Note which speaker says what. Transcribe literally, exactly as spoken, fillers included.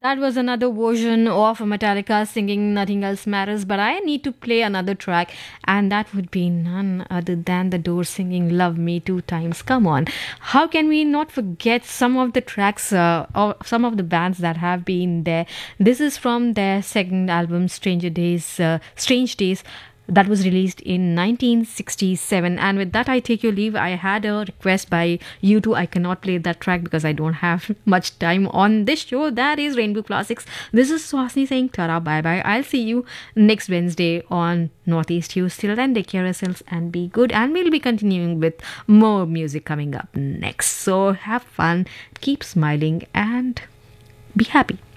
Speaker 1: That was another version of Metallica singing Nothing Else Matters, but I need to play another track, and that would be none other than The Doors singing Love Me Two Times. Come on. How can we not forget some of the tracks uh, or some of the bands that have been there? This is from their second album, Stranger Days, uh, Strange Days, that was released in nineteen sixty-seven. And with that, I take your leave. I had a request by you two. I cannot play that track because I don't have much time on this show. That is Rainbow Classics. This is Swasni saying Tara, bye bye. I'll see you next Wednesday on Northeast News. Till then, take care of yourselves and be good. And we'll be continuing with more music coming up next. So have fun, keep smiling, and be happy.